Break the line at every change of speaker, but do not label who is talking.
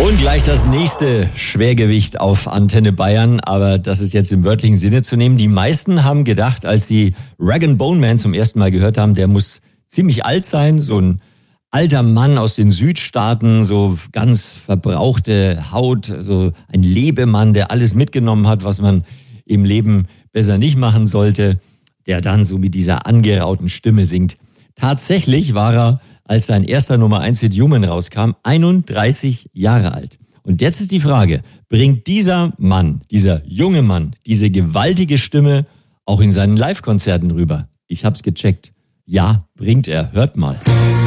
Und gleich das nächste Schwergewicht auf Antenne Bayern, aber das ist jetzt im wörtlichen Sinne zu nehmen. Die meisten haben gedacht, als sie Rag & Bone Man zum ersten Mal gehört haben, der muss ziemlich alt sein, so ein alter Mann aus den Südstaaten, so ganz verbrauchte Haut, so ein Lebemann, der alles mitgenommen hat, was man im Leben besser nicht machen sollte, der dann so mit dieser angerauten Stimme singt. Tatsächlich war er, als sein erster Nummer 1 Hit Human rauskam, 31 Jahre alt. Und jetzt ist die Frage, bringt dieser Mann, dieser junge Mann, diese gewaltige Stimme auch in seinen Live-Konzerten rüber? Ich hab's gecheckt. Ja, bringt er. Hört mal.